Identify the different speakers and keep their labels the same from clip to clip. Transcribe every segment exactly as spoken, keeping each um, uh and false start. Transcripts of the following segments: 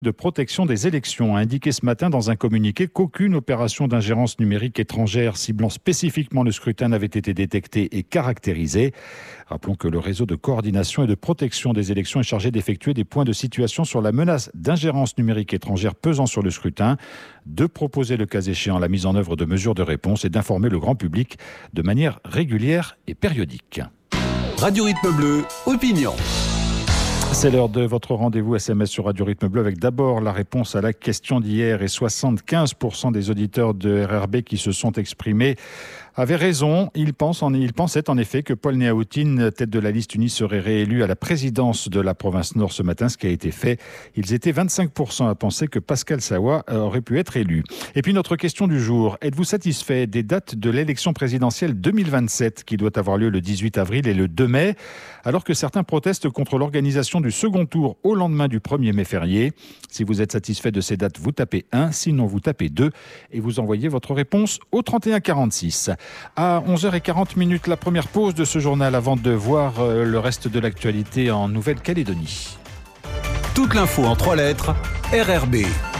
Speaker 1: de protection des élections a indiqué ce matin dans un communiqué qu'aucune opération d'ingérence numérique étrangère ciblant spécifiquement le scrutin n'avait été détectée et caractérisée. Rappelons que le réseau de coordination et de protection des élections est chargé d'effectuer des points de situation sur la menace d'ingérence numérique étrangère pesant sur le scrutin, de proposer le cas échéant la mise en œuvre de mesures de réponse et d'informer le grand public de manière régulière et périodique.
Speaker 2: Radio Rythme Bleu, opinion.
Speaker 1: C'est l'heure de votre rendez-vous S M S sur Radio Rythme Bleu avec d'abord la réponse à la question d'hier et soixante-quinze pour cent des auditeurs de R R B qui se sont exprimés avaient raison. Ils, pensent en, ils pensaient en effet que Paul Néaoutine, tête de la liste unie, serait réélu à la présidence de la province Nord ce matin, ce qui a été fait. Ils étaient vingt-cinq pour cent à penser que Pascal Sawa aurait pu être élu. Et puis notre question du jour, êtes-vous satisfait des dates de l'élection présidentielle deux mille vingt-sept qui doit avoir lieu le dix-huit avril et le deux mai, alors que certains protestent contre l'organisation du second tour au lendemain du premier mai férié? Si vous êtes satisfait de ces dates, vous tapez un, sinon vous tapez deux et vous envoyez votre réponse au trente et un quarante-six. À onze heures quarante, la première pause de ce journal avant de voir le reste de l'actualité en Nouvelle-Calédonie.
Speaker 2: Toute l'info en trois lettres, R R B.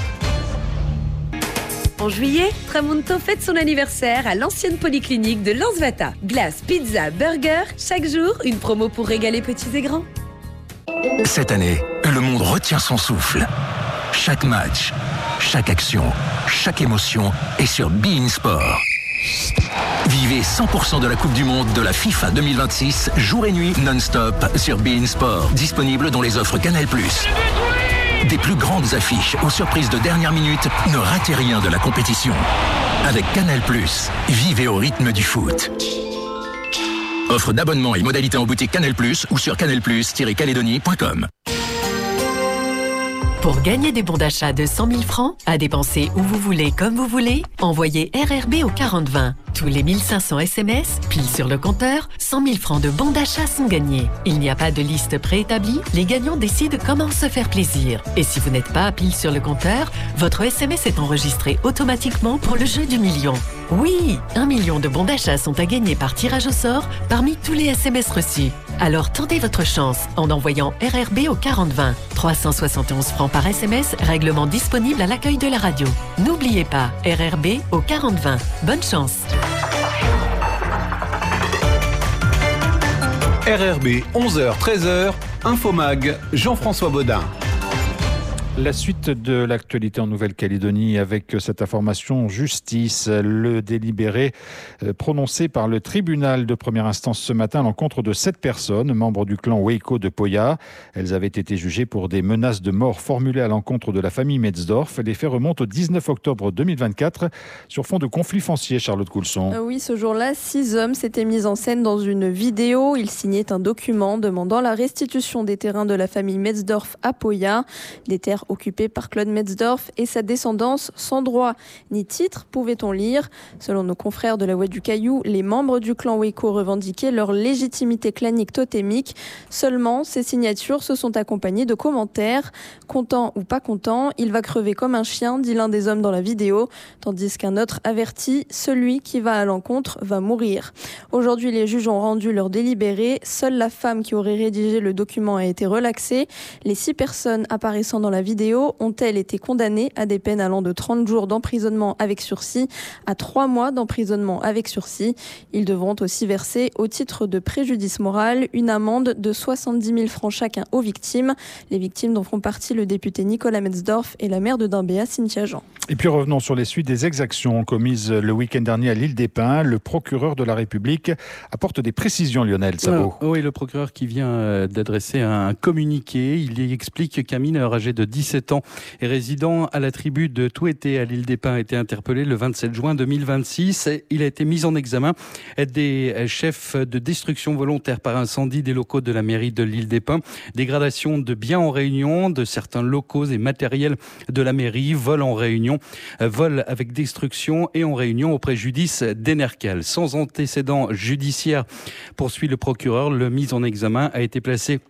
Speaker 3: En juillet, Tramonto fête son anniversaire à l'ancienne polyclinique de Lansvata. Glace, pizza, burger, chaque jour, une promo pour régaler petits et grands.
Speaker 4: Cette année, le monde retient son souffle. Chaque match, chaque action, chaque émotion est sur beIN Sport. Vivez cent pour cent de la Coupe du Monde de la FIFA deux mille vingt-six, jour et nuit non-stop sur beIN Sport. Disponible dans les offres Canal plus. Des plus grandes affiches aux surprises de dernière minute, ne ratez rien de la compétition. Avec Canal plus, vivez au rythme du foot. Offre d'abonnement et modalités en boutique Canal plus ou sur canal plus tiret calédonie point com.
Speaker 5: Pour gagner des bons d'achat de cent mille francs, à dépenser où vous voulez, comme vous voulez, envoyez R R B au quarante vingt. Tous les mille cinq cents S M S, pile sur le compteur, cent mille francs de bons d'achat sont gagnés. Il n'y a pas de liste préétablie, les gagnants décident comment se faire plaisir. Et si vous n'êtes pas pile sur le compteur, votre S M S est enregistré automatiquement pour le jeu du million. Oui, un million de bons d'achat sont à gagner par tirage au sort parmi tous les S M S reçus. Alors tentez votre chance en envoyant R R B au quarante vingt. trois cent soixante et onze francs par S M S, règlement disponible à l'accueil de la radio. N'oubliez pas, R R B au quarante vingt. Bonne chance.
Speaker 2: R R B, onze heures treize heures, Infomag, Jean-François Baudin.
Speaker 1: La suite de l'actualité en Nouvelle-Calédonie avec cette information justice, le délibéré prononcé par le tribunal de première instance ce matin à l'encontre de sept personnes, membres du clan Weiko de Poya. Elles avaient été jugées pour des menaces de mort formulées à l'encontre de la famille Metzdorf. Les faits remontent au dix-neuf octobre deux mille vingt-quatre sur fond de conflit foncier, Charlotte Coulson.
Speaker 6: Oui, ce jour-là, six hommes s'étaient mis en scène dans une vidéo. Ils signaient un document demandant la restitution des terrains de la famille Metzdorf à Poya, des terres occupé par Claude Metzdorf et sa descendance sans droit ni titre, pouvait-on lire. Selon nos confrères de la Voix du Caillou, les membres du clan Weiko revendiquaient leur légitimité clanique totémique. Seulement, ces signatures se sont accompagnées de commentaires. Content ou pas content, il va crever comme un chien, dit l'un des hommes dans la vidéo, tandis qu'un autre avertit, celui qui va à l'encontre va mourir. Aujourd'hui, les juges ont rendu leur délibéré. Seule la femme qui aurait rédigé le document a été relaxée. Les six personnes apparaissant dans la vidéo vidéo ont-elles été condamnées à des peines allant de trente jours d'emprisonnement avec sursis à trois mois d'emprisonnement avec sursis. Ils devront aussi verser, au titre de préjudice moral, une amende de soixante-dix mille francs chacun aux victimes. Les victimes dont font partie le député Nicolas Metzdorf et la maire de Dimbéa, Cynthia Jean.
Speaker 1: Et puis revenons sur les suites des exactions commises le week-end dernier à l'île des Pins. Le procureur de la République apporte des précisions, Lionel Sabot.
Speaker 7: Euh, oui, le procureur qui vient d'adresser un communiqué. Il y explique qu'un mineur âgé de dix-sept ans et résident à la tribu de Touété à l'île des Pins a été interpellé le vingt-sept juin deux mille vingt-six. Il a été mis en examen des chefs de destruction volontaire par incendie des locaux de la mairie de l'île des Pins, dégradation de biens en réunion de certains locaux et matériels de la mairie, vol en réunion, vol avec destruction et en réunion au préjudice d'Enercal. Sans antécédent judiciaire, poursuit le procureur, le mis en examen a été placé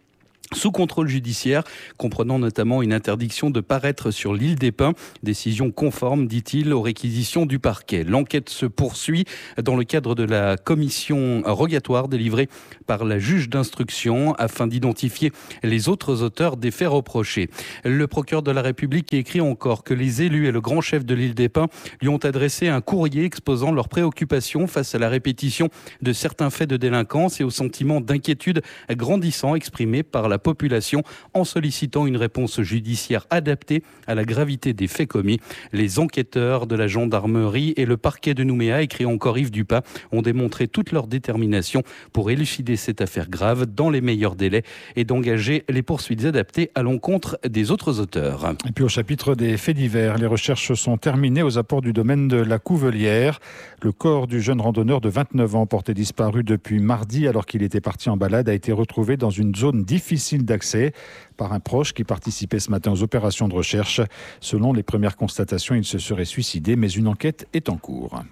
Speaker 7: sous contrôle judiciaire, comprenant notamment une interdiction de paraître sur l'île des Pins. Décision conforme, dit-il, aux réquisitions du parquet. L'enquête se poursuit dans le cadre de la commission rogatoire délivrée par la juge d'instruction afin d'identifier les autres auteurs des faits reprochés. Le procureur de la République écrit encore que les élus et le grand chef de l'île des Pins lui ont adressé un courrier exposant leurs préoccupations face à la répétition de certains faits de délinquance et au sentiment d'inquiétude grandissant exprimé par la population en sollicitant une réponse judiciaire adaptée à la gravité des faits commis. Les enquêteurs de la gendarmerie et le parquet de Nouméa, écrit encore Yves Dupas, ont démontré toute leur détermination pour élucider cette affaire grave dans les meilleurs délais et d'engager les poursuites adaptées à l'encontre des autres auteurs.
Speaker 1: Et puis au chapitre des faits divers, les recherches sont terminées aux apports du domaine de la Couvelière. Le corps du jeune randonneur de vingt-neuf ans, porté disparu depuis mardi alors qu'il était parti en balade, a été retrouvé dans une zone difficile d'accès par un proche qui participait ce matin aux opérations de recherche. Selon les premières constatations, il se serait suicidé, mais une enquête est en cours.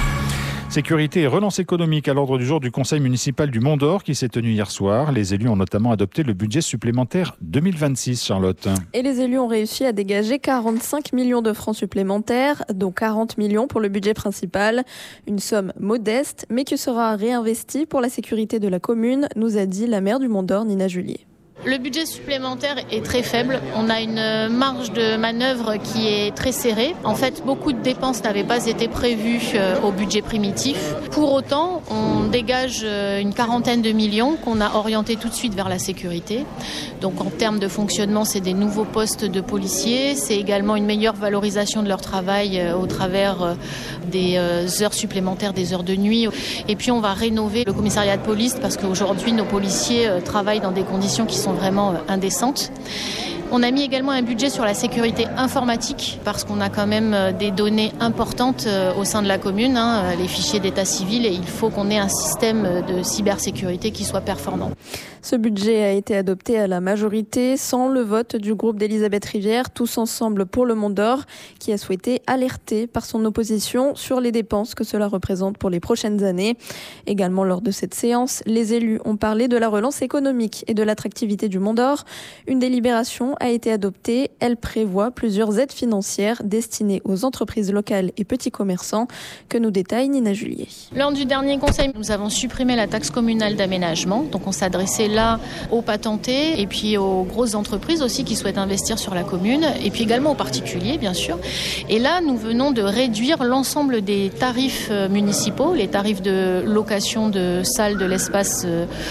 Speaker 1: Sécurité et relance économique à l'ordre du jour du conseil municipal du Mont d'Or qui s'est tenu hier soir. Les élus ont notamment adopté le budget supplémentaire deux mille vingt-six, Charlotte.
Speaker 6: Et les élus ont réussi à dégager quarante-cinq millions de francs supplémentaires, dont quarante millions pour le budget principal. Une somme modeste, mais qui sera réinvestie pour la sécurité de la commune, nous a dit la maire du Mont d'Or, Nina Julier.
Speaker 8: Le budget supplémentaire est très faible. On a une marge de manœuvre qui est très serrée. En fait, beaucoup de dépenses n'avaient pas été prévues au budget primitif. Pour autant, on dégage une quarantaine de millions qu'on a orientés tout de suite vers la sécurité. Donc en termes de fonctionnement, c'est des nouveaux postes de policiers. C'est également une meilleure valorisation de leur travail au travers des heures supplémentaires, des heures de nuit. Et puis on va rénover le commissariat de police parce qu'aujourd'hui, nos policiers travaillent dans des conditions qui sont vraiment indécentes. On a mis également un budget sur la sécurité informatique parce qu'on a quand même des données importantes au sein de la commune, hein, les fichiers d'état civil, et il faut qu'on ait un système de cybersécurité qui soit performant.
Speaker 6: Ce budget a été adopté à la majorité sans le vote du groupe d'Elisabeth Rivière, Tous Ensemble pour le Mont d'Or, qui a souhaité alerter par son opposition sur les dépenses que cela représente pour les prochaines années. Également lors de cette séance, les élus ont parlé de la relance économique et de l'attractivité du Mont d'Or. Une délibération a été adoptée. Elle prévoit plusieurs aides financières destinées aux entreprises locales et petits commerçants, que nous détaille Nina Julier.
Speaker 8: Lors du dernier conseil, nous avons supprimé la taxe communale d'aménagement. Donc on s'adressait là aux patentés et puis aux grosses entreprises aussi qui souhaitent investir sur la commune, et puis également aux particuliers bien sûr. Et là, nous venons de réduire l'ensemble des tarifs municipaux, les tarifs de location de salles de l'espace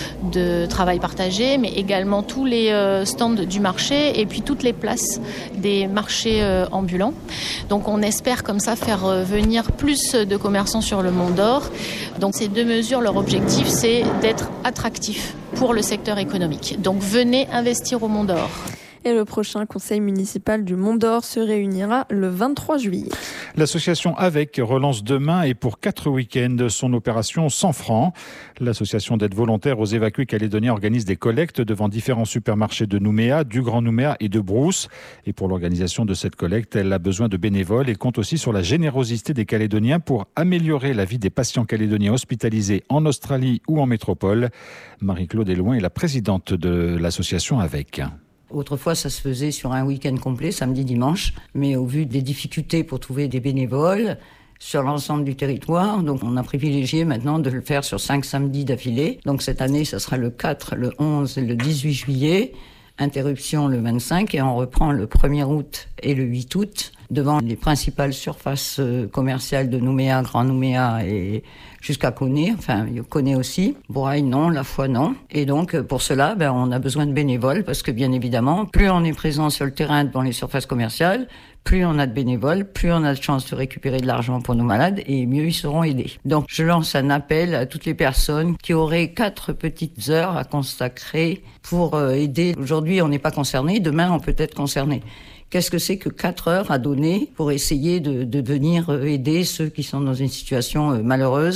Speaker 8: de travail partagé, mais également tous les stands du marché et puis toutes les places des marchés ambulants. Donc on espère comme ça faire venir plus de commerçants sur le Mont d'Or. Donc ces deux mesures, leur objectif, c'est d'être attractifs pour le secteur économique. Donc venez investir au Mont d'Or.
Speaker 6: Et le prochain conseil municipal du Mont d'Or se réunira le vingt-trois juillet.
Speaker 1: L'association Avec relance demain et pour quatre week-ends son opération cent francs. L'association d'aide volontaire aux évacués calédoniens organise des collectes devant différents supermarchés de Nouméa, du Grand Nouméa et de Brousse. Et pour l'organisation de cette collecte, elle a besoin de bénévoles et compte aussi sur la générosité des Calédoniens pour améliorer la vie des patients calédoniens hospitalisés en Australie ou en métropole. Marie-Claude Elouin est la présidente de l'association Avec.
Speaker 9: Autrefois, ça se faisait sur un week-end complet, samedi, dimanche. Mais au vu des difficultés pour trouver des bénévoles sur l'ensemble du territoire, donc on a privilégié maintenant de le faire sur cinq samedis d'affilée. Donc cette année, ça sera le quatre, le onze et le dix-huit juillet. Interruption le vingt-cinq et on reprend le premier août et le huit août devant les principales surfaces commerciales de Nouméa, Grand Nouméa et jusqu'à Coné, enfin Coné aussi. Bourail non, La Foi non. Et donc pour cela, ben, on a besoin de bénévoles parce que bien évidemment, plus on est présent sur le terrain devant les surfaces commerciales, plus on a de bénévoles, plus on a de chances de récupérer de l'argent pour nos malades et mieux ils seront aidés. Donc je lance un appel à toutes les personnes qui auraient quatre petites heures à consacrer pour aider. Aujourd'hui on n'est pas concerné, demain on peut être concerné. Qu'est-ce que c'est que quatre heures à donner pour essayer de, de venir aider ceux qui sont dans une situation malheureuse,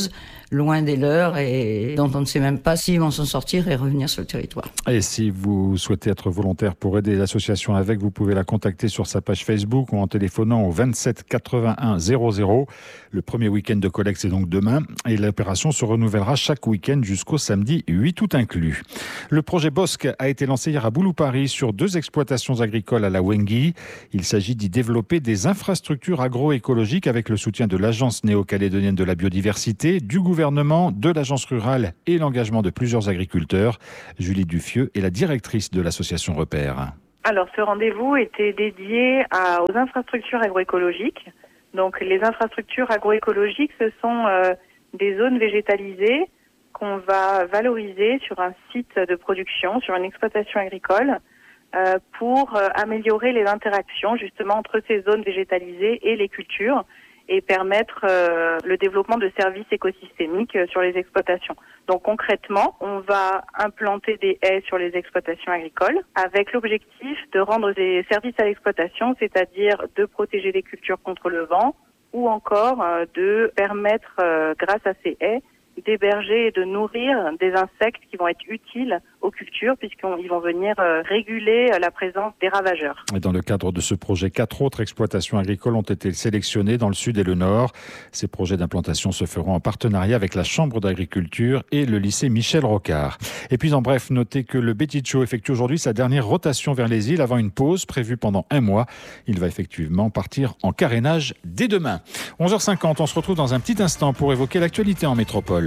Speaker 9: loin des leurs et dont on ne sait même pas s'ils vont s'en sortir et revenir sur le territoire.
Speaker 1: Et si vous souhaitez être volontaire pour aider l'association avec, vous pouvez la contacter sur sa page Facebook ou en téléphonant au vingt-sept quatre-vingt-un zéro zéro. Le premier week-end de collecte, c'est donc demain et l'opération se renouvellera chaque week-end jusqu'au samedi huit août inclus. Le projet Bosque a été lancé hier à Boulou-Paris sur deux exploitations agricoles à la Wengui. Il s'agit d'y développer des infrastructures agroécologiques avec le soutien de l'Agence néo-calédonienne de la biodiversité, du gouvernement, de l'Agence rurale et l'engagement de plusieurs agriculteurs. Julie Duffieux est la directrice de l'association Repère.
Speaker 10: Alors ce rendez-vous était dédié à, aux infrastructures agroécologiques. Donc les infrastructures agroécologiques, ce sont euh, des zones végétalisées qu'on va valoriser sur un site de production, sur une exploitation agricole, euh, pour euh, améliorer les interactions justement entre ces zones végétalisées et les cultures et permettre euh, le développement de services écosystémiques euh, sur les exploitations. Donc concrètement, on va implanter des haies sur les exploitations agricoles avec l'objectif de rendre des services à l'exploitation, c'est-à-dire de protéger les cultures contre le vent ou encore euh, de permettre, euh, grâce à ces haies, d'héberger et de nourrir des insectes qui vont être utiles aux cultures puisqu'ils vont venir euh, réguler la présence des ravageurs.
Speaker 1: Et dans le cadre de ce projet, quatre autres exploitations agricoles ont été sélectionnées dans le sud et le nord. Ces projets d'implantation se feront en partenariat avec la Chambre d'agriculture et le lycée Michel Rocard. Et puis en bref, notez que le Betticho effectue aujourd'hui sa dernière rotation vers les îles avant une pause prévue pendant un mois. Il va effectivement partir en carénage dès demain. onze heures cinquante, on se retrouve dans un petit instant pour évoquer l'actualité en métropole.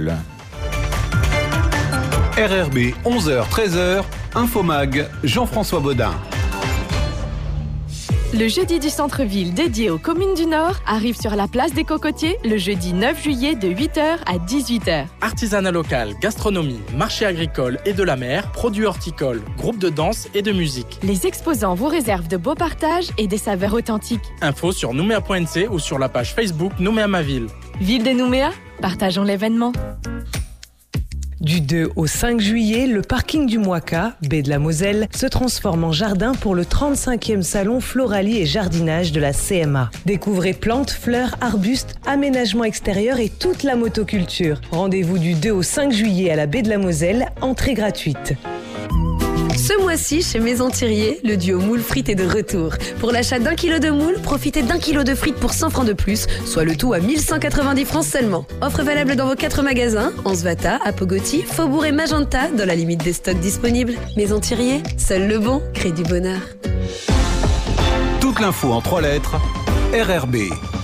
Speaker 2: R R B, onze heures treize heures, Infomag, Jean-François Baudin.
Speaker 11: Le jeudi du centre-ville dédié aux communes du Nord arrive sur la place des Cocotiers le jeudi neuf juillet de huit heures à dix-huit heures.
Speaker 12: Artisanat local, gastronomie, marché agricole et de la mer, produits horticoles, groupe de danse et de musique.
Speaker 11: Les exposants vous réservent de beaux partages et des saveurs authentiques.
Speaker 12: Info sur nouméa point n c ou sur la page Facebook Nouméa ma ville.
Speaker 11: Ville de Nouméa, partageons l'événement.
Speaker 13: Du deux au cinq juillet, le parking du Moika, baie de la Moselle, se transforme en jardin pour le trente-cinquième salon Floralie et jardinage de la C M A. Découvrez plantes, fleurs, arbustes, aménagements extérieurs et toute la motoculture. Rendez-vous du deux au cinq juillet à la baie de la Moselle, entrée gratuite.
Speaker 3: Ce mois-ci, chez Maison Thirier, le duo moule frites est de retour. Pour l'achat d'un kilo de moule, profitez d'un kilo de frites pour cent francs de plus, soit le tout à mille cent quatre-vingt-dix francs seulement. Offre valable dans vos quatre magasins, Ansvata, Apogoti, Faubourg et Magenta, dans la limite des stocks disponibles. Maison Thirier, seul le bon crée du bonheur.
Speaker 2: Toute l'info en trois lettres, R R B.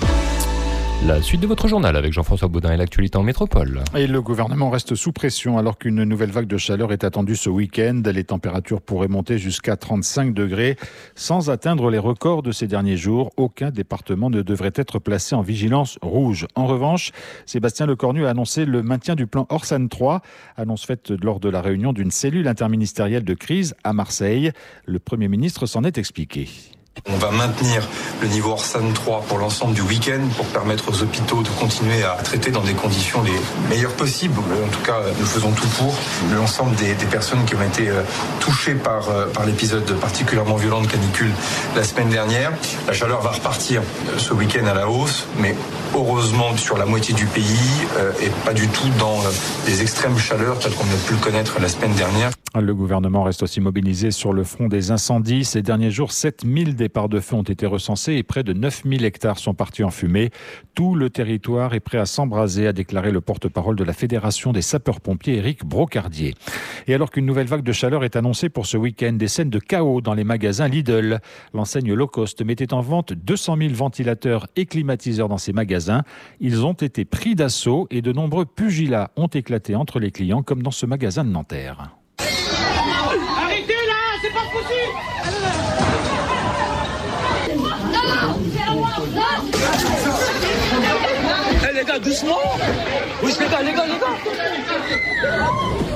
Speaker 14: La suite de votre journal avec Jean-François Baudin et l'actualité en métropole.
Speaker 1: Et le gouvernement reste sous pression alors qu'une nouvelle vague de chaleur est attendue ce week-end. Les températures pourraient monter jusqu'à trente-cinq degrés sans atteindre les records de ces derniers jours. Aucun département ne devrait être placé en vigilance rouge. En revanche, Sébastien Lecornu a annoncé le maintien du plan Orsan trois, annonce faite lors de la réunion d'une cellule interministérielle de crise à Marseille. Le Premier ministre s'en est expliqué.
Speaker 15: On va maintenir le niveau Orsan trois pour l'ensemble du week-end pour permettre aux hôpitaux de continuer à traiter dans des conditions les meilleures possibles. En tout cas, nous faisons tout pour l'ensemble des, des personnes qui ont été touchées par, par l'épisode particulièrement violent de canicule la semaine dernière. La chaleur va repartir ce week-end à la hausse, mais heureusement sur la moitié du pays et pas du tout dans des extrêmes chaleurs telles qu'on a pu le connaître la semaine dernière.
Speaker 1: Le gouvernement reste aussi mobilisé sur le front des incendies. Ces derniers jours, sept mille départs de feu ont été recensés et près de neuf mille hectares sont partis en fumée. Tout le territoire est prêt à s'embraser, a déclaré le porte-parole de la Fédération des sapeurs-pompiers, Éric Brocardier. Et alors qu'une nouvelle vague de chaleur est annoncée pour ce week-end, des scènes de chaos dans les magasins Lidl. L'enseigne low cost mettait en vente deux cent mille ventilateurs et climatiseurs dans ses magasins. Ils ont été pris d'assaut et de nombreux pugilats ont éclaté entre les clients, comme dans ce magasin de Nanterre.
Speaker 16: Arrêtez là, c'est pas possible.
Speaker 17: Eh les gars, doucement. Oui, les gars, les gars, les gars.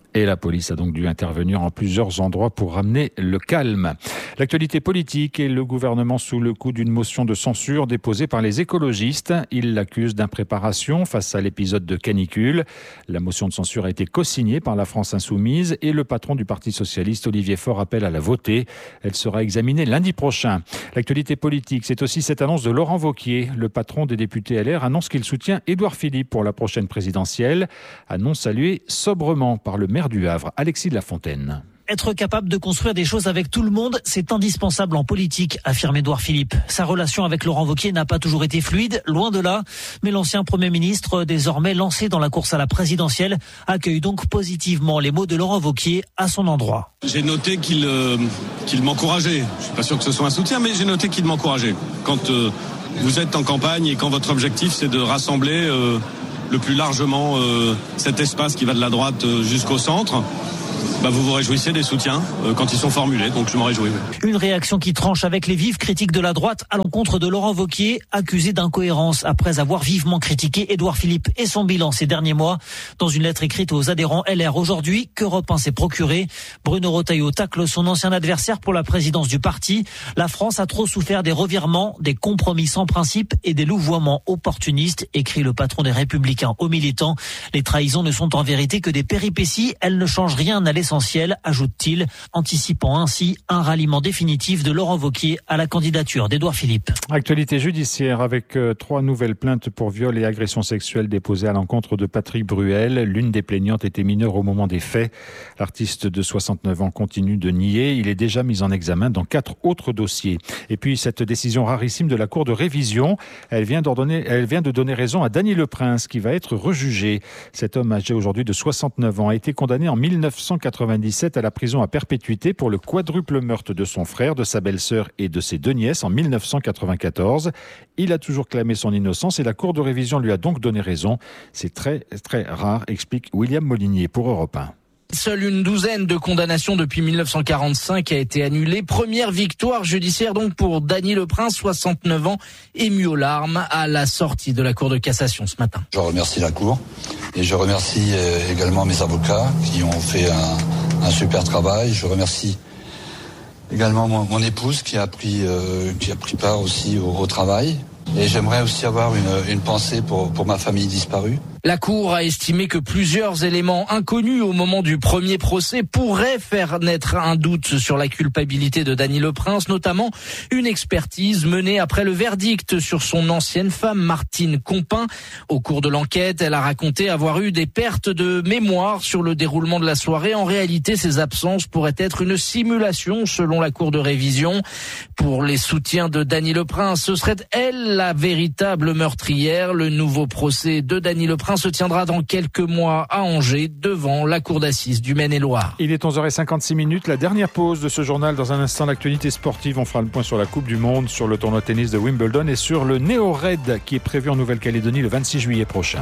Speaker 1: Et la police a donc dû intervenir en plusieurs endroits pour ramener le calme. L'actualité politique et le gouvernement sous le coup d'une motion de censure déposée par les écologistes. Ils l'accusent d'impréparation face à l'épisode de canicule. La motion de censure a été co-signée par la France Insoumise et le patron du Parti Socialiste, Olivier Faure, appelle à la voter. Elle sera examinée lundi prochain. L'actualité politique, c'est aussi cette annonce de Laurent Wauquiez. Le patron des députés L R annonce qu'il soutient Édouard Philippe pour la prochaine présidentielle. Annonce saluée sobrement par le maire du Havre, Alexis de la Fontaine.
Speaker 17: Être capable de construire des choses avec tout le monde, c'est indispensable en politique, affirme Édouard Philippe. Sa relation avec Laurent Wauquiez n'a pas toujours été fluide, loin de là. Mais l'ancien Premier ministre, désormais lancé dans la course à la présidentielle, accueille donc positivement les mots de Laurent Wauquiez à son endroit.
Speaker 18: J'ai noté qu'il, euh, qu'il m'encourageait. Je suis pas sûr que ce soit un soutien, mais j'ai noté qu'il m'encourageait. Quand euh, vous êtes en campagne et quand votre objectif c'est de rassembler euh, le plus largement euh, cet espace qui va de la droite euh, jusqu'au centre, bah vous vous réjouissez des soutiens euh, quand ils sont formulés, donc je m'en réjouis.
Speaker 17: Une réaction qui tranche avec les vives critiques de la droite à l'encontre de Laurent Wauquiez, accusé d'incohérence après avoir vivement critiqué Édouard Philippe et son bilan ces derniers mois. Dans une lettre écrite aux adhérents L R aujourd'hui, qu'Europe un s'est procuré, Bruno Retailleau tacle son ancien adversaire pour la présidence du parti. La France a trop souffert des revirements, des compromis sans principe et des louvoiements opportunistes, écrit le patron des Républicains aux militants. Les trahisons ne sont en vérité que des péripéties, elles ne changent rien à l'essentiel, ajoute-t-il, anticipant ainsi un ralliement définitif de Laurent Wauquiez à la candidature d'Édouard Philippe.
Speaker 1: Actualité judiciaire avec euh, trois nouvelles plaintes pour viol et agression sexuelle déposées à l'encontre de Patrick Bruel. L'une des plaignantes était mineure au moment des faits. L'artiste de soixante-neuf ans continue de nier. Il est déjà mis en examen dans quatre autres dossiers. Et puis cette décision rarissime de la Cour de révision, elle vient, d'ordonner, elle vient de donner raison à Dany Leprince qui va être rejugé. Cet homme âgé aujourd'hui de soixante-neuf ans a été condamné en mille neuf cent quatre-vingt-dix-sept à la prison à perpétuité pour le quadruple meurtre de son frère, de sa belle-sœur et de ses deux nièces en mille neuf cent quatre-vingt-quatorze. Il a toujours clamé son innocence et la Cour de révision lui a donc donné raison. C'est très, très rare, explique William Molinier pour Europe un.
Speaker 12: Seule une douzaine de condamnations depuis mille neuf cent quarante-cinq a été annulée. Première victoire judiciaire donc pour Dany Leprince, soixante-neuf ans, ému aux larmes à la sortie de la Cour de cassation ce matin.
Speaker 19: Je remercie la Cour et je remercie également mes avocats qui ont fait un, un super travail. Je remercie également mon, mon épouse qui a pris, euh, qui a pris part aussi au, au travail. Et j'aimerais aussi avoir une, une pensée pour, pour ma famille disparue.
Speaker 12: La Cour a estimé que plusieurs éléments inconnus au moment du premier procès pourraient faire naître un doute sur la culpabilité de Dany Leprince, notamment une expertise menée après le verdict sur son ancienne femme Martine Compin. Au cours de l'enquête, elle a raconté avoir eu des pertes de mémoire sur le déroulement de la soirée. En réalité, ces absences pourraient être une simulation selon la Cour de révision. Pour les soutiens de Dany Leprince, ce serait elle la véritable meurtrière. Le nouveau procès de Dany Leprince se tiendra dans quelques mois à Angers devant la cour d'assises du Maine-et-Loire.
Speaker 1: Il est onze heures cinquante-six minutes, la dernière pause de ce journal. Dans un instant, l'actualité sportive. On fera le point sur la Coupe du Monde, sur le tournoi de tennis de Wimbledon et sur le Néo-Raid qui est prévu en Nouvelle-Calédonie le vingt-six juillet prochain.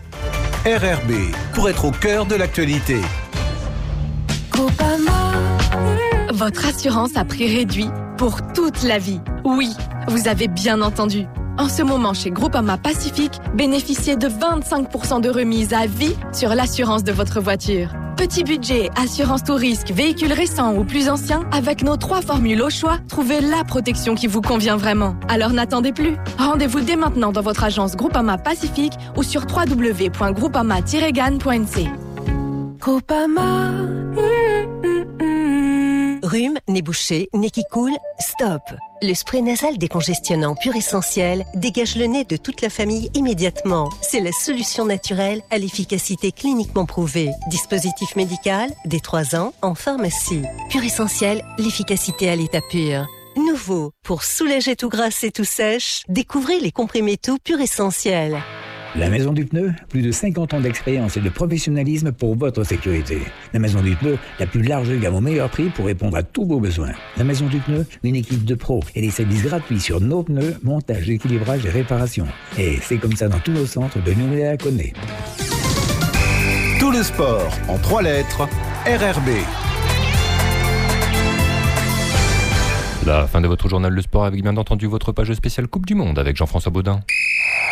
Speaker 2: R R B, pour être au cœur de l'actualité.
Speaker 11: Groupama. Votre assurance à prix réduit pour toute la vie. Oui, vous avez bien entendu. En ce moment, chez Groupama Pacifique, bénéficiez de vingt-cinq pour cent de remise à vie sur l'assurance de votre voiture. Petit budget, assurance tout risque, véhicule récent ou plus ancien, avec nos trois formules au choix, trouvez la protection qui vous convient vraiment. Alors n'attendez plus. Rendez-vous dès maintenant dans votre agence Groupama Pacifique ou sur w w w point groupama tiret gan point n c.
Speaker 20: Groupama. Rhume, nez bouché, nez qui coule, stop. Le spray nasal décongestionnant pur essentiel dégage le nez de toute la famille immédiatement. C'est la solution naturelle à l'efficacité cliniquement prouvée. Dispositif médical, dès trois ans, en pharmacie. Pur essentiel, l'efficacité à l'état pur. Nouveau, pour soulager tout grasse et tout sèche, découvrez les comprimés tout pur essentiel.
Speaker 21: La Maison du Pneu, plus de cinquante ans d'expérience et de professionnalisme pour votre sécurité. La Maison du Pneu, la plus large gamme au meilleur prix pour répondre à tous vos besoins. La Maison du Pneu, une équipe de pros et des services gratuits sur nos pneus, montage, équilibrage et réparation. Et c'est comme ça dans tous nos centres de Nouvelle-Aquitaine.
Speaker 2: Tout le sport en trois lettres, R R B.
Speaker 14: La fin de votre journal Le Sport avec bien entendu votre page spéciale Coupe du Monde avec Jean-François Baudin.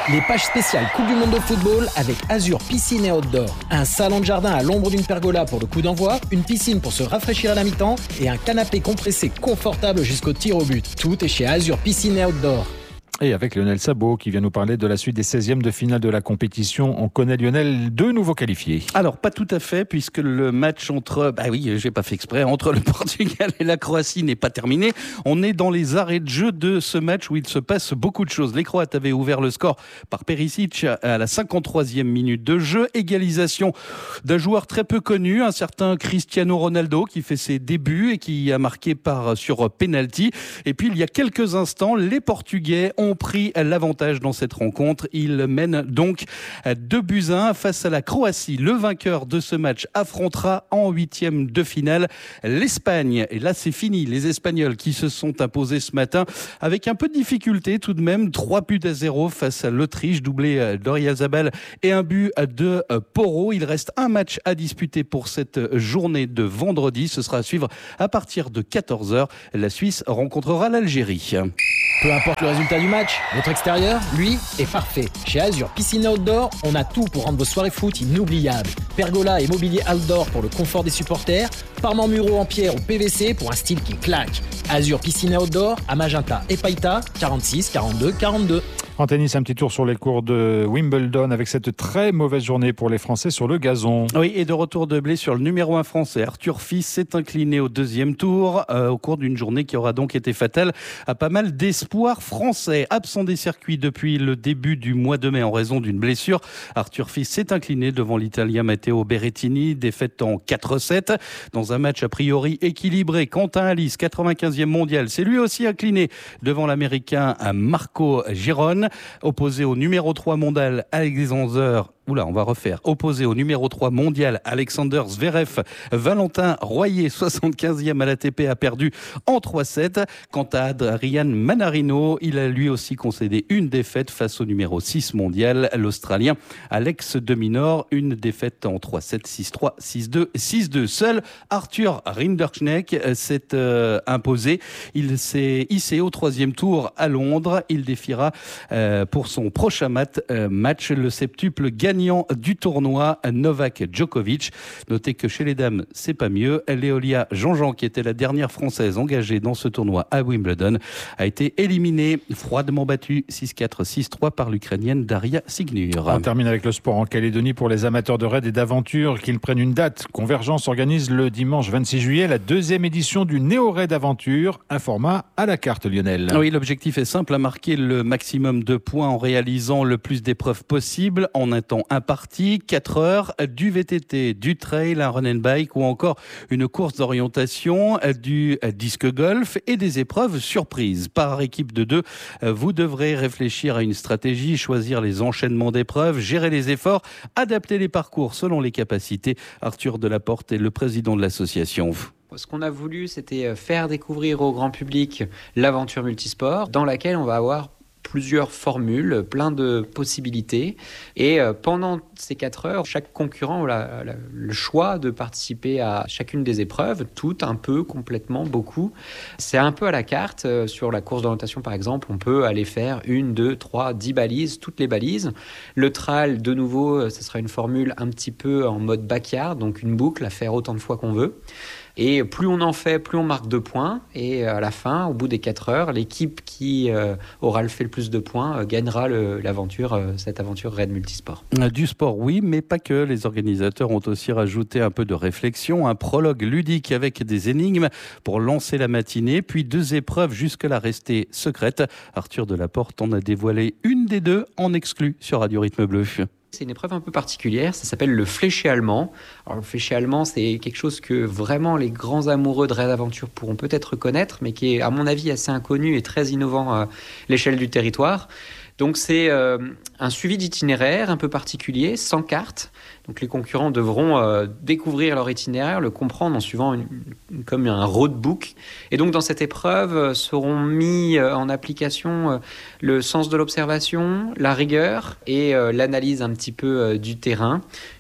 Speaker 4: Les pages spéciales Coupe du Monde de football avec Azur Piscine et Outdoor. Un salon de jardin à l'ombre d'une pergola pour le coup d'envoi, une piscine pour se rafraîchir à la mi-temps et un canapé compressé confortable jusqu'au tir au but. Tout est chez Azur Piscine et Outdoor.
Speaker 1: Et avec Lionel Sabot qui vient nous parler de la suite des seizièmes de finale de la compétition. On connaît Lionel, deux nouveaux qualifiés.
Speaker 7: Alors pas tout à fait, puisque le match entre, bah oui, j'ai pas fait exprès, entre le Portugal et la Croatie n'est pas terminé. On est dans les arrêts de jeu de ce match où il se passe beaucoup de choses. Les Croates avaient ouvert le score par Perisic à la cinquante-troisième minute de jeu. Égalisation d'un joueur très peu connu, un certain Cristiano Ronaldo qui fait ses débuts et qui a marqué par sur penalty. Et puis il y a quelques instants, les Portugais ont pris l'avantage dans cette rencontre. Ils mènent donc deux buts à un face à la Croatie. Le vainqueur de ce match affrontera en huitième de finale l'Espagne. Et là, c'est fini. Les Espagnols qui se sont imposés ce matin avec un peu de difficulté tout de même. Trois buts à zéro face à l'Autriche, doublé d'Oyarzabal et un but de Porro. Il reste un match à disputer pour cette journée de vendredi. Ce sera à suivre à partir de quatorze heures. La Suisse rencontrera l'Algérie.
Speaker 4: Peu importe le résultat du match, votre extérieur, lui, est parfait. Chez Azur Piscine Outdoor, on a tout pour rendre vos soirées foot inoubliables. Pergola et mobilier outdoor pour le confort des supporters, parements muraux en pierre ou P V C pour un style qui claque. Azur Piscine Outdoor à Magenta et Païta, quarante-six quarante-deux quarante-deux.
Speaker 1: En tennis, un petit tour sur les cours de Wimbledon avec cette très mauvaise journée pour les Français sur le gazon.
Speaker 7: Oui, et de retour de blé sur le numéro un français. Arthur Fils s'est incliné au deuxième tour euh, au cours d'une journée qui aura donc été fatale à pas mal d'espoirs français. Absent des circuits depuis le début du mois de mai en raison d'une blessure, Arthur Fils s'est incliné devant l'Italien Matteo Berrettini, défaite en quatre sept dans un match a priori équilibré. Quentin Alice, quatre-vingt-quinzième mondial, s'est lui aussi incliné devant l'Américain Marco Girone. Opposé au numéro trois mondial Alexander, oula, on va refaire. Opposé au numéro trois mondial Alexander Zverev, Valentin Royer, soixante-quinzième à l'A T P, a perdu en trois sept. Quant à Adrian Manarino, il a lui aussi concédé une défaite face au numéro six mondial, l'Australien Alex de Minaur, une défaite en trois sept, six trois, six deux, six deux. Seul Arthur Rinderknecht s'est euh, imposé. Il s'est hissé au troisième tour à Londres. Il défiera euh, pour son prochain mat, euh, match le septuple gagnant du tournoi Novak Djokovic. Notez que chez les dames, c'est pas mieux. Léolia Jean-Jean, qui était la dernière française engagée dans ce tournoi à Wimbledon, a été éliminée, froidement battue six quatre, six trois par l'Ukrainienne Daria Signur.
Speaker 1: On termine avec le sport en Calédonie pour les amateurs de raid et d'aventure qu'ils prennent une date. Convergence organise le dimanche vingt-six juillet la deuxième édition du Néo Raid Aventure, un format à la carte, Lionel.
Speaker 7: Oui, l'objectif est simple, à marquer le maximum de points en réalisant le plus d'épreuves possible en un temps imparti, quatre heures, du V T T, du trail, un run and bike ou encore une course d'orientation, du disque golf et des épreuves surprises. Par équipe de deux, vous devrez réfléchir à une stratégie, choisir les enchaînements d'épreuves, gérer les efforts, adapter les parcours selon les capacités. Arthur Delaporte est le président de l'association.
Speaker 22: Ce qu'on a voulu, c'était faire découvrir au grand public l'aventure multisport dans laquelle on va avoir plusieurs formules, plein de possibilités. Et pendant ces quatre heures, chaque concurrent a le choix de participer à chacune des épreuves, toutes, un peu, complètement, beaucoup. C'est un peu à la carte. Sur la course d'orientation, par exemple, on peut aller faire une, deux, trois, dix balises, toutes les balises. Le trail, de nouveau, ce sera une formule un petit peu en mode backyard, donc une boucle à faire autant de fois qu'on veut. Et plus on en fait, plus on marque de points. Et à la fin, au bout des quatre heures, l'équipe qui euh, aura fait le plus de points euh, gagnera le, l'aventure, euh, cette aventure Raid Multisport.
Speaker 7: Du sport, oui, mais pas que. Les organisateurs ont aussi rajouté un peu de réflexion, un prologue ludique avec des énigmes pour lancer la matinée, puis deux épreuves jusque-là restées secrètes. Arthur Delaporte en a dévoilé une des deux en exclu sur Radio Rythme Bleu.
Speaker 22: C'est une épreuve un peu particulière, ça s'appelle le fléché allemand. Alors le fléché allemand, c'est quelque chose que vraiment les grands amoureux de raid aventure pourront peut-être connaître, mais qui est à mon avis assez inconnu et très innovant à l'échelle du territoire. Donc c'est euh, un suivi d'itinéraire un peu particulier, sans carte. Donc les concurrents devront euh, découvrir leur itinéraire, le comprendre en suivant une, une, comme un roadbook. Et donc dans cette épreuve euh, seront mis euh, en application euh, le sens de l'observation, la rigueur et euh, l'analyse un petit peu euh, du terrain.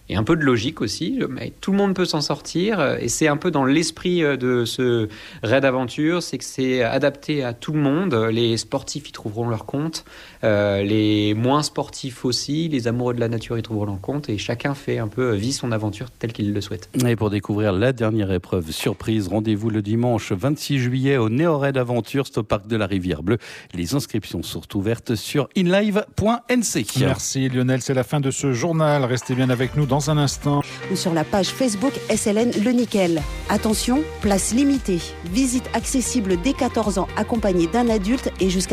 Speaker 22: et un peu de logique aussi. Mais tout le monde peut s'en sortir et c'est un peu dans l'esprit de ce raid aventure, c'est que c'est adapté à tout le monde. Les sportifs y trouveront leur compte, euh, les moins sportifs aussi, les amoureux de la nature y trouveront leur compte et chacun fait un peu, vit son aventure telle qu'il le souhaite.
Speaker 7: Et pour découvrir la dernière épreuve surprise, rendez-vous le dimanche vingt-six juillet au Néo-Raid Aventure, c'est au parc de la Rivière Bleue. Les inscriptions sont ouvertes sur inlive point n c.
Speaker 1: Merci Lionel, c'est la fin de ce journal. Restez bien avec nous dans un instant.
Speaker 5: Ou sur la page Facebook S L N Le Nickel. Attention, place limitée. Visite accessible dès quatorze ans accompagnée d'un adulte et jusqu'à